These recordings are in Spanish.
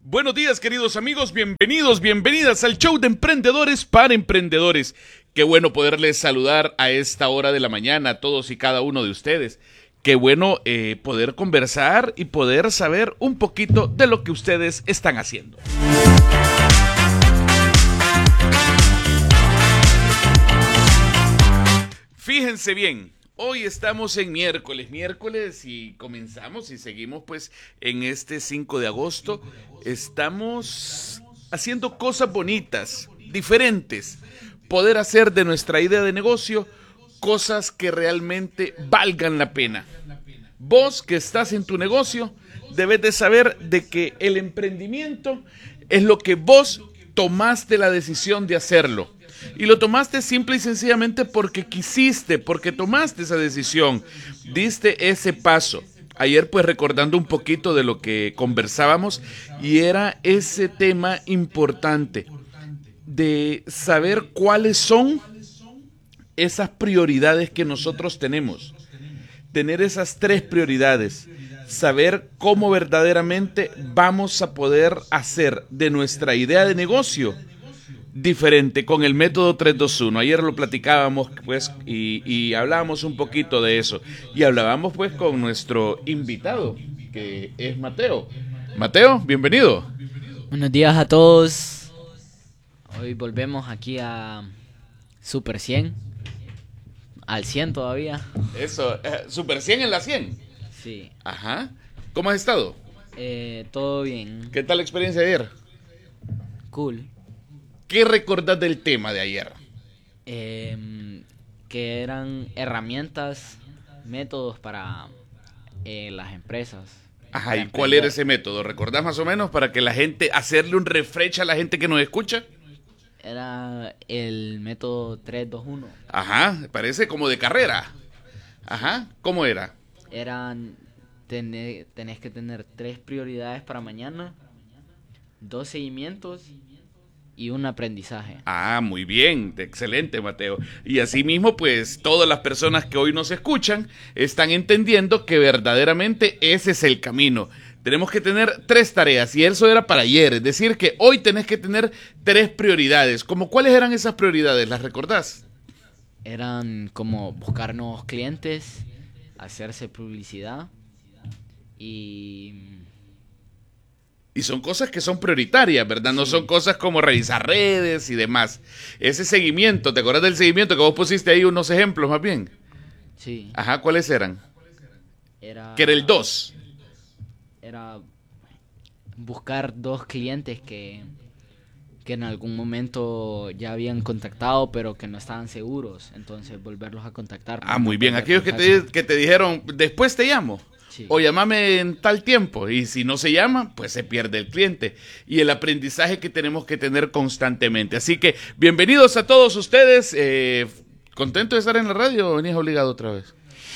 Buenos días, queridos amigos, bienvenidos, bienvenidas al show de Emprendedores para Emprendedores. Qué bueno poderles saludar a esta hora de la mañana a todos y cada uno de ustedes. Qué bueno poder conversar y poder saber un poquito de lo que ustedes están haciendo. Fíjense bien. Hoy estamos en miércoles y comenzamos y seguimos pues en este 5 de agosto. Estamos haciendo cosas bonitas, diferentes, poder hacer de nuestra idea de negocio cosas que realmente valgan la pena. Vos que estás en tu negocio debes de saber de que el emprendimiento es lo que vos tomaste la decisión de hacerlo. Y lo tomaste simple y sencillamente porque quisiste, porque tomaste esa decisión, diste ese paso. Ayer pues recordando un poquito de lo que conversábamos y era ese tema importante de saber cuáles son esas prioridades que nosotros tenemos. Tener esas 3 prioridades, saber cómo verdaderamente vamos a poder hacer de nuestra idea de negocio diferente con el método 3-2-1. Ayer lo platicábamos pues y hablábamos un poquito de eso y hablábamos pues con nuestro invitado que es Mateo. Mateo, bienvenido. Buenos días a todos. Hoy volvemos aquí a Super 100, al 100 todavía. Eso, Super 100 en la 100. Sí. Ajá. ¿Cómo has estado? Todo bien. ¿Qué tal la experiencia de ayer? Cool. ¿Qué recordás del tema de ayer? Que eran herramientas, métodos para las empresas. Ajá, ¿y cuál era ese método? ¿Recordás más o menos para que la gente, hacerle un refresh a la gente que nos escucha? Era el método 3-2-1. Ajá, parece como de carrera. Ajá, ¿cómo era? Tenés que tener 3 prioridades para mañana, 2 seguimientos y un aprendizaje. Ah, muy bien, excelente, Mateo. Y asimismo, pues, todas las personas que hoy nos escuchan están entendiendo que verdaderamente ese es el camino. Tenemos que tener 3 tareas y eso era para ayer, es decir, que hoy tenés que tener 3 prioridades. ¿Cómo cuáles eran esas prioridades? ¿Las recordás? Eran como buscar nuevos clientes, hacerse publicidad Y son cosas que son prioritarias, ¿verdad? No son cosas como revisar redes y demás. Ese seguimiento, ¿te acuerdas del seguimiento que vos pusiste ahí unos ejemplos más bien? Sí. Ajá, ¿cuáles eran? Que era el 2. Era buscar 2 clientes que en algún momento ya habían contactado, pero que no estaban seguros. Entonces, volverlos a contactar. Ah, muy bien. Aquellos que te dijeron, después te llamo. Sí. O llámame en tal tiempo, y si no se llama, pues se pierde el cliente. Y el aprendizaje que tenemos que tener constantemente. Así que, bienvenidos a todos ustedes. ¿Contento de estar en la radio o venís obligado otra vez?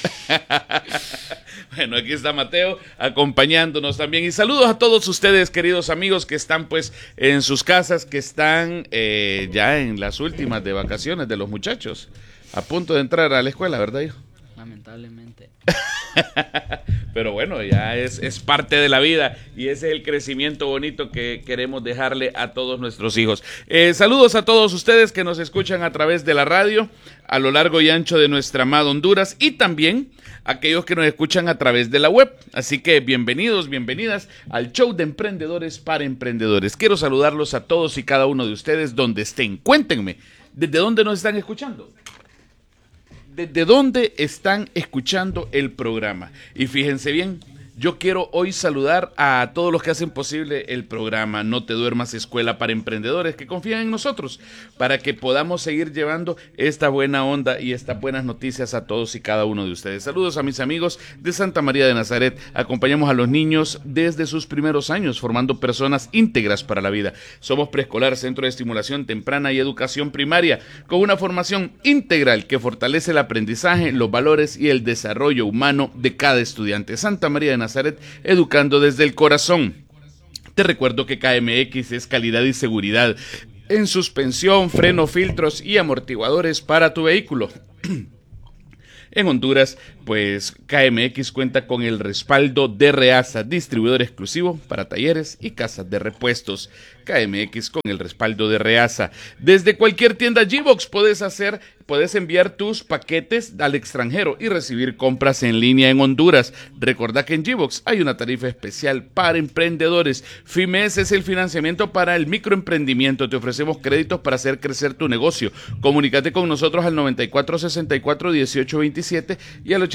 Bueno, aquí está Mateo acompañándonos también. Y saludos a todos ustedes, queridos amigos, que están pues en sus casas, que están ya en las últimas de vacaciones de los muchachos. A punto de entrar a la escuela, ¿verdad, hijo? Lamentablemente. Pero bueno, ya es parte de la vida y ese es el crecimiento bonito que queremos dejarle a todos nuestros hijos. Saludos a todos ustedes que nos escuchan a través de la radio, a lo largo y ancho de nuestra amada Honduras y también aquellos que nos escuchan a través de la web. Así que bienvenidos, bienvenidas al show de Emprendedores para Emprendedores. Quiero saludarlos a todos y cada uno de ustedes donde estén. Cuéntenme, ¿desde dónde nos están escuchando? ¿Desde dónde están escuchando el programa? Y fíjense bien, yo quiero hoy saludar a todos los que hacen posible el programa No Te Duermas, Escuela para Emprendedores, que confían en nosotros para que podamos seguir llevando esta buena onda y estas buenas noticias a todos y cada uno de ustedes. Saludos a mis amigos de Santa María de Nazaret. Acompañamos a los niños desde sus primeros años, formando personas íntegras para la vida. Somos preescolar, centro de estimulación temprana y educación primaria, con una formación integral que fortalece el aprendizaje, los valores y el desarrollo humano de cada estudiante. Santa María de Nazaret, educando desde el corazón. Te recuerdo que KMX es calidad y seguridad en suspensión, freno, filtros y amortiguadores para tu vehículo. En Honduras Pues KMX cuenta con el respaldo de Reasa, distribuidor exclusivo para talleres y casas de repuestos. KMX con el respaldo de Reasa. Desde cualquier tienda G-Box puedes enviar tus paquetes al extranjero y recibir compras en línea en Honduras. Recordá que en G-Box hay una tarifa especial para emprendedores. FIMES es el financiamiento para el microemprendimiento. Te ofrecemos créditos para hacer crecer tu negocio. Comunícate con nosotros al 9464-1827 y al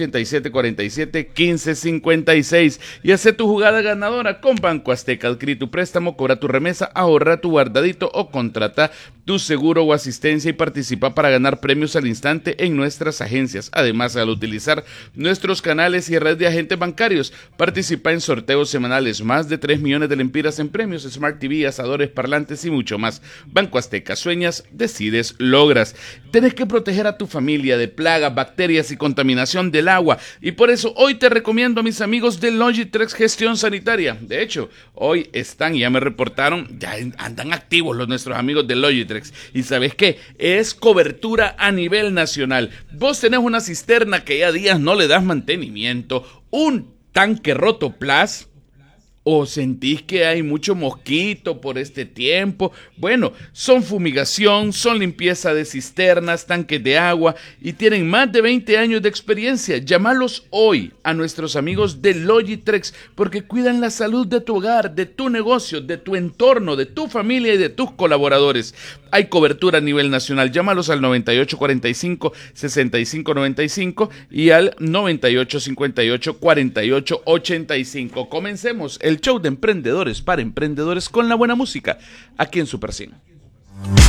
8747-1556 y haz tu jugada ganadora con Banco Azteca. Adquirí tu préstamo, cobra tu remesa, ahorra tu guardadito o contrata tu seguro o asistencia y participa para ganar premios al instante en nuestras agencias. Además, al utilizar nuestros canales y red de agentes bancarios, participa en sorteos semanales, más de 3 millones de lempiras en premios, Smart TV, asadores, parlantes y mucho más. Banco Azteca, sueñas, decides, logras. Tenés que proteger a tu familia de plagas, bacterias y contaminación del agua, y por eso hoy te recomiendo a mis amigos de Logitrex Gestión Sanitaria. De hecho, hoy ya me reportaron, ya andan activos nuestros amigos de Logitrex. Y ¿sabes qué? Es cobertura a nivel nacional. Vos tenés una cisterna que ya días no le das mantenimiento, un tanque roto plus, o sentís que hay mucho mosquito por este tiempo. Bueno, son fumigación, son limpieza de cisternas, tanques de agua y tienen más de 20 años de experiencia. Llámalos hoy a nuestros amigos de Logitrex porque cuidan la salud de tu hogar, de tu negocio, de tu entorno, de tu familia y de tus colaboradores. Hay cobertura a nivel nacional. Llámalos al 9845-6595 y al 9858-4885. Comencemos el show de emprendedores para emprendedores con la buena música aquí en Super 100.